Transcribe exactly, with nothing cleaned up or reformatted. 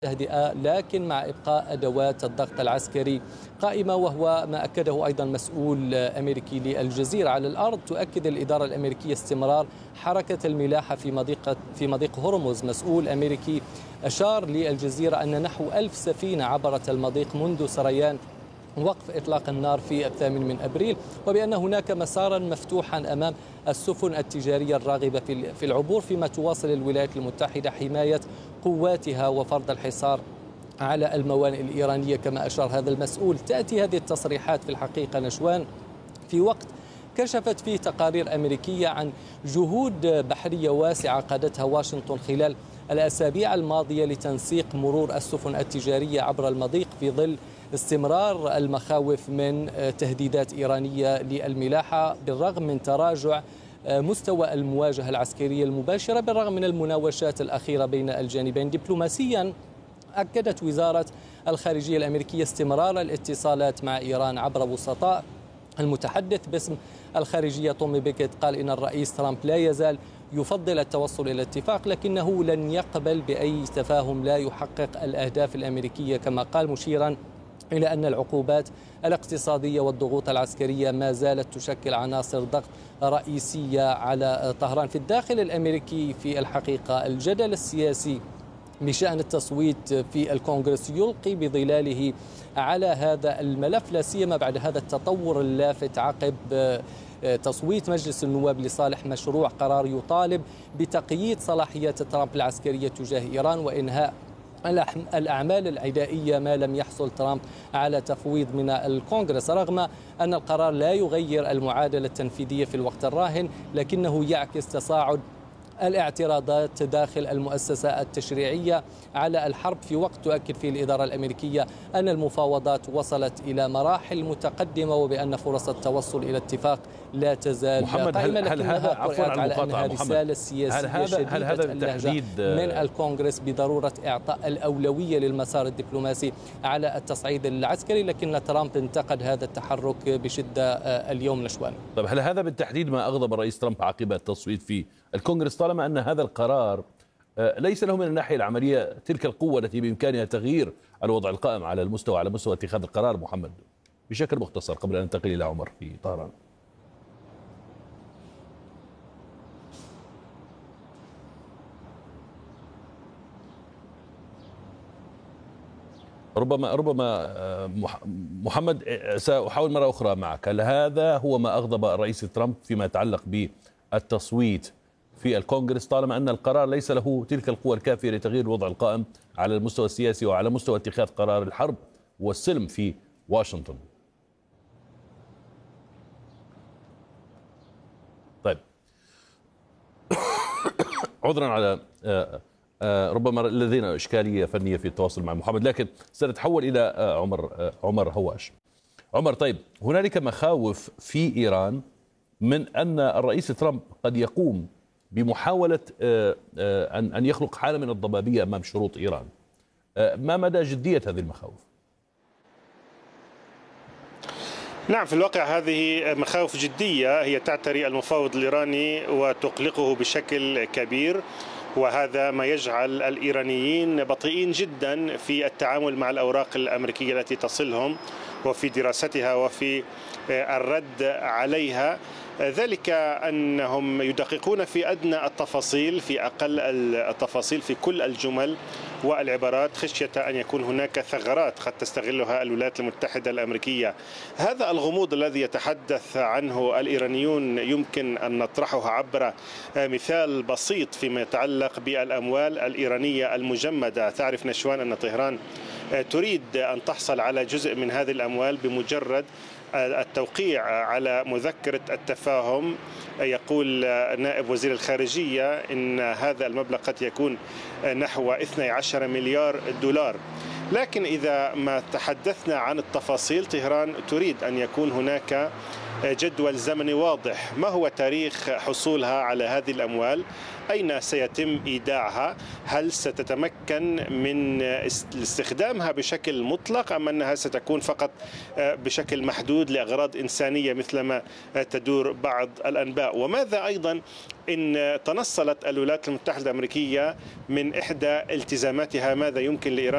تهدئة، لكن مع إبقاء أدوات الضغط العسكري قائمة، وهو ما أكده أيضا مسؤول أمريكي للجزيرة. على الأرض تؤكد الإدارة الأمريكية استمرار حركة الملاحة في مضيق في مضيق هرمز. مسؤول أمريكي أشار للجزيرة أن نحو ألف سفينة عبرت المضيق منذ سريان وقف إطلاق النار في الثامن من أبريل، وبأن هناك مسارا مفتوحا أمام السفن التجارية الراغبة في العبور، فيما تواصل الولايات المتحدة حماية قواتها وفرض الحصار على الموانئ الإيرانية كما أشار هذا المسؤول. تأتي هذه التصريحات في الحقيقة نشوان في وقت كشفت فيه تقارير أمريكية عن جهود بحرية واسعة قادتها واشنطن خلال الأسابيع الماضية لتنسيق مرور السفن التجارية عبر المضيق في ظل استمرار المخاوف من تهديدات إيرانية للملاحة، بالرغم من تراجع مستوى المواجهة العسكرية المباشرة بالرغم من المناوشات الأخيرة بين الجانبين. دبلوماسيا أكدت وزارة الخارجية الأمريكية استمرار الاتصالات مع إيران عبر وسطاء. المتحدث باسم الخارجية تومي بيكيت قال إن الرئيس ترامب لا يزال يفضل التوصل إلى اتفاق، لكنه لن يقبل بأي تفاهم لا يحقق الأهداف الأمريكية، كما قال مشيرا إلى أن العقوبات الاقتصادية والضغوط العسكرية ما زالت تشكل عناصر ضغط رئيسية على طهران. في الداخل الأمريكي في الحقيقة الجدل السياسي بشأن التصويت في الكونغرس يلقي بظلاله على هذا الملف، لا سيما بعد هذا التطور اللافت عقب تصويت مجلس النواب لصالح مشروع قرار يطالب بتقييد صلاحيات ترامب العسكرية تجاه إيران وإنهاء الأعمال العدائية ما لم يحصل ترامب على تفويض من الكونغرس. رغم أن القرار لا يغير المعادلة التنفيذية في الوقت الراهن، لكنه يعكس تصاعد الاعتراضات داخل المؤسسة التشريعية على الحرب، في وقت تؤكد فيه الإدارة الأمريكية أن المفاوضات وصلت إلى مراحل متقدمة وبأن فرص التوصل إلى اتفاق لا تزال قائمة، لكنها قرأت على أنها رسالة سياسية هل هذا هل هذا بالتحديد من الكونغرس بضرورة إعطاء الأولوية للمسار الدبلوماسي على التصعيد العسكري، لكن ترامب انتقد هذا التحرك بشدة اليوم نشوان. طيب، هل هذا بالتحديد ما أغضب الرئيس ترامب عقب التصويت في الكونغرس، طالما أن هذا القرار ليس له من الناحية العملية تلك القوة التي بإمكانها تغيير الوضع القائم على المستوى على مستوى اتخاذ القرار؟ محمد، بشكل مختصر قبل أن ننتقل إلى عمر في طهران. ربما ربما محمد سأحاول مرة أخرى معك، هل هذا هو ما أغضب الرئيس ترامب فيما يتعلق بالتصويت في الكونغرس، طالما أن القرار ليس له تلك القوة الكافية لتغيير الوضع القائم على المستوى السياسي وعلى مستوى اتخاذ قرار الحرب والسلم في واشنطن؟ طيب، عذرا على ربما لدينا إشكالية فنية في التواصل مع محمد، لكن سنتحول إلى عمر عمر هواش. عمر، طيب، هنالك مخاوف في إيران من أن الرئيس ترامب قد يقوم بمحاولة أن أن يخلق حالة من الضبابية أمام شروط إيران. ما مدى جدية هذه المخاوف؟ نعم، في الواقع هذه مخاوف جدية هي تعتري المفاوض الإيراني وتقلقه بشكل كبير، وهذا ما يجعل الإيرانيين بطيئين جدا في التعامل مع الأوراق الأمريكية التي تصلهم وفي دراستها وفي الرد عليها. ذلك أنهم يدققون في أدنى التفاصيل، في أقل التفاصيل في كل الجمل والعبارات، خشية أن يكون هناك ثغرات قد تستغلها الولايات المتحدة الأمريكية. هذا الغموض الذي يتحدث عنه الإيرانيون يمكن أن نطرحه عبر مثال بسيط فيما يتعلق بالأموال الإيرانية المجمدة. تعرف نشوان أن طهران تريد أن تحصل على جزء من هذه الأموال بمجرد التوقيع على مذكرة التفاهم. يقول نائب وزير الخارجية إن هذا المبلغ قد يكون نحو اثني عشر مليار دولار، لكن إذا ما تحدثنا عن التفاصيل طهران تريد أن يكون هناك جدول زمني واضح. ما هو تاريخ حصولها على هذه الأموال؟ أين سيتم إيداعها؟ هل ستتمكن من استخدامها بشكل مطلق أم أنها ستكون فقط بشكل محدود لأغراض إنسانية مثلما تدور بعض الأنباء؟ وماذا أيضا إن تنصلت الولايات المتحدة الأمريكية من إحدى التزاماتها؟ ماذا يمكن لإيران